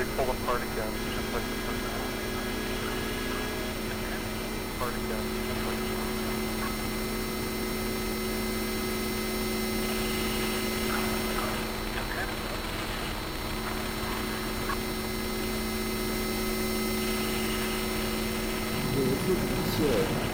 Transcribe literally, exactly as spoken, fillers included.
they pull apart again, just like the first time. Apart again, just like the first time. 有一次一切